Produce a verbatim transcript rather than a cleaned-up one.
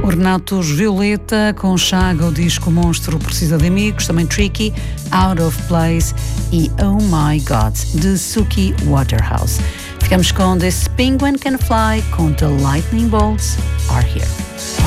Ornatos Violeta com Chaga, o disco Monstro Precisa de Amigos, também Tricky, Out of Place e Oh My God, de Suki Waterhouse. Ficamos com This Penguin Can Fly, com The Lightning Bolts Are Here.